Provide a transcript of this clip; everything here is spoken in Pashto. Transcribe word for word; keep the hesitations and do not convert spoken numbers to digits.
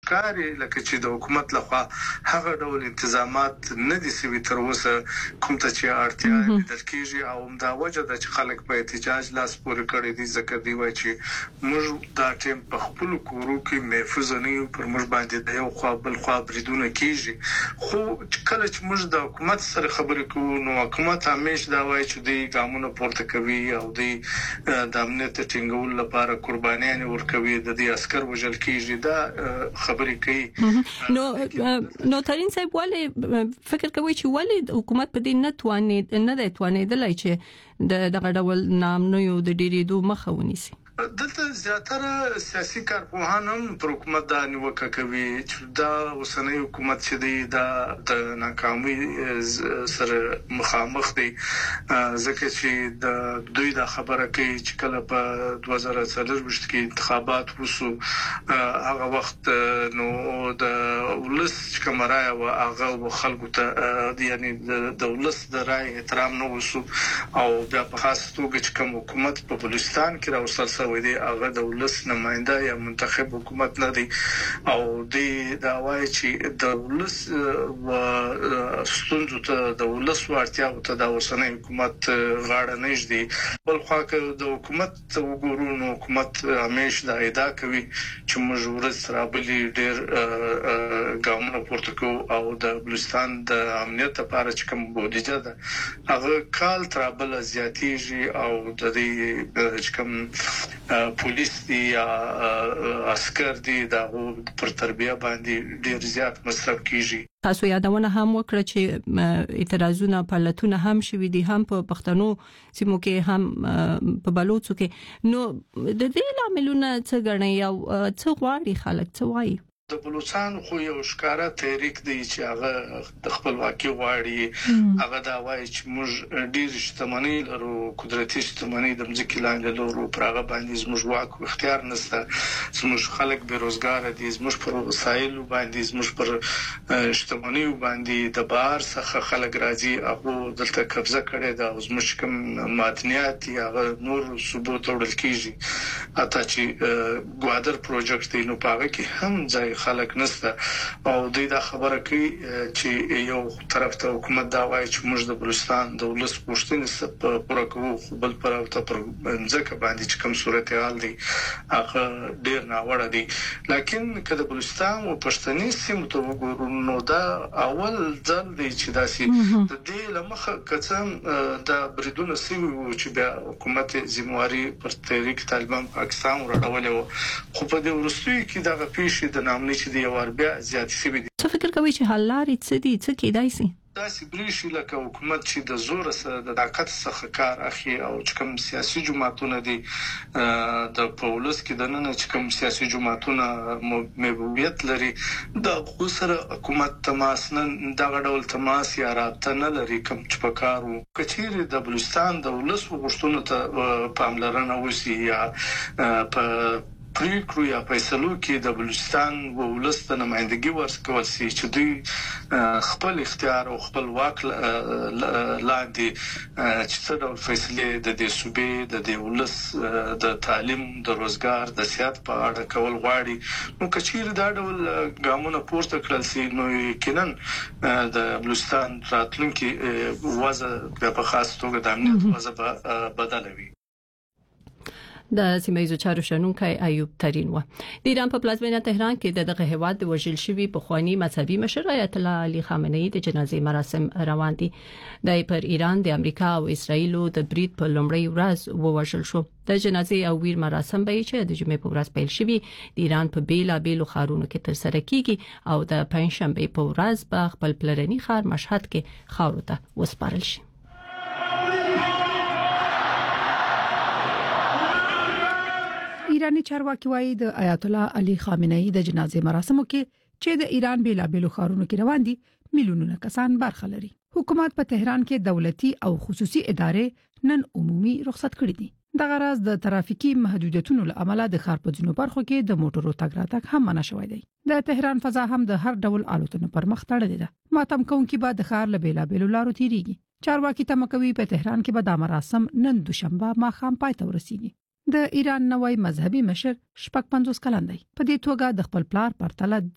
ښکاري لکه چې د حکومت لخوا هغه ډول انتظامات نه دي سوي تر اوسه کوم ته چې اړتیا لیدل کیږي او دا وجه د چې خلک په احتجاج لاس پورې کړی دي ځکه دی وایي چې موږ دا ټیم په خپل کورو کې محفوظ نه یو پر موږ باندې د یو خوا بل خوا بریدونه کیږي خو کله چې موږ د حکومت سره خبرې کوو نو حکومت همیشه دا وایي چې د ګامونو پورته کوي او د امنیت ټینګول لپاره قربانیان ورکوي د دې عسكر وژل کیږي دا خبرې کوي نو نو ترين صاحب ولې فکر کوي چې ولې حکومت په دې نه تواني نه دی توانېدلای چې د دغه ډول نامنوي د ډیریدو مخه ونیسي دلته زیاتره سیاسي کارپوهان هم پر حکومت دا نیوکه کوي چې دا اوسنۍ حکومت چې دی دا د ناکامۍ سره مخامخ دی ځکه چې د دوی د خبره کوي چې کله په دوه زره څلور کې انتخابات وسو هغه وخت نو د ولس کمرای او هغه خلکو ته یعنی د ولس د رائے احترام نه وسو او بیا په خاص توګه چې کوم حکومت په بلوچستان کې راوستل وي دی هغه د ولس نماینده یا منتخب حکومت نه دی او د دا وایي چې د ولس و ستونزو ته د ولس ورتیا ته د اوسنۍ حکومت غاړه نږدې بل خو د حکومت وګورو نو حکومت همیشه دا ادعا کوي چې موږ ورځ رابلی ډیر ګامونه پورته کوو او د بلوچستان د امنیت لپاره چې کوم بودیجه ده هغه کال ترابل زیاتیږي او د دې چې کوم پولیس دی یا عسكر دی دا پر تربیه باندې ډیر زیات مصرف کیږي تاسو یادونه هم وکړه چې اعتراضونه پلتونه هم شوي دي هم په پښتنو سیمو کې هم په بلوڅو کې نو د دې لاملونه څه غني او څه غواړي خلک څه وایي د بلوچستان خو یو ښکارا تحریک دی چې هغه د خپلواکي غواړي هغه دا وایي چې موږ ډیر شتمنۍ لرو قدرتي شتمنۍ د ځمکې لاندې لرو پر هغه باندې زموږ واک او اختیار نشته زموږ خلک بیروزګار دي زموږ پر وسایل باندې زموږ پر شتمنۍ باندې د بهر څخه خلک راځي هغه دلته قبضه کړي دا زموږ کوم معدنیات هغه نور ثبوت وړل کیږي اته چې ګوادر پروژیکټ دی نو پاره کې هم ځای خلک نسته او دوی دا خبره کوي چې یو طرف ته حکومت دا وایي چې موږ د بلوچستان د ولس پوښتنې په پوره کوو بل پر ته پر ځکه باندې چې کوم صورتحال دی هغه ډیر ناوړه دی لکن کله بلوچستان او پښتني سیمه ته وګورو نو دا اول ځل دی چې داسې د دې لمخه کڅم د بریدونو سیمه چې بیا حکومت ذمہواری پر تحریک طالبان پاکستان راډولې خو په دې ورستوي کې دا پیښې د نام چې دی ور بیا زیات شي دي څه فکر کوي چې حل لري څه دي څه کېدای شي دا سی بریشي لکه حکومت چې د زور سره د طاقت څخه کار اخلي او چې کوم سیاسي جماعتونه دي د پولیس کې د نن چې کوم سیاسي جماعتونه محبوبیت لري د خو حکومت تماس نه دا ډول تماس یا رابطه نه لري کوم چې په کارو کچېره د بلوچستان د ولس وغوښتنو ته پاملرنه وشي یا په پریکړو یا فیصلو کې د بلوچستان ولست نمائندګي ورکول شي چې دوی خپل اختیار او خپل واک لاندې چې څه ډول فیصله د دې صوبې د دې ولست د تعلیم د روزګار د سیاست په اړه کول غواړي نو کچیر دا ډول ګامونه پورته کړل شي نو یقینا د بلوچستان راتلونکي وضع په خاص توګه د امنیت وضع بدلوي د سیمایي چارو شنونکي ایوب ترين و د ایران په پلازمینه تهران کې دغه هیواد د وژل شوی په خواني مذهبي مشر آیت الله علي خامنه‌ای د جنازې مراسم روان دي د پر ایران د امریکا او اسرایل د برید په لومړی ورځ ووژل شو د جنازې او ویر مراسم به چې د جمعې په ورځ پیل شوی د ایران په بیلا بیلو خارونو کې تر سره کیږي او د پنځشنبه په ورځ په خپل پلرني خار مشهد کې خاورو ته وسپارل شي ایرانی چارواکي وايي د آیت الله علي خامنه‌ای د جنازې مراسمو کې چې د ایران بیلابېلو ښارونو کې روان دي میلیونونه کسان برخه لري حکومت په تهران کې دولتي او خصوصي ادارې نن عمومي رخصت کړې دي د غرض د ترافیکي محدودیتونو لامل د ښار په ځینو برخو کې د موټرو تګ راتګ هم منع شوی دی د تهران فضا هم د هر ډول الوتنو پر مخ تړلې ده ماتم کوونکي به د ښار له بیلابېلو لارو تیریږي چارواکي تمه کوي په تهران کې به د مراسم نن دوشنبه ماښام پای ته ورسیږي د ایران نوای مذهبي مشر شپږ پنځوس کلن دی په دې توګه د خپل پلار پرتله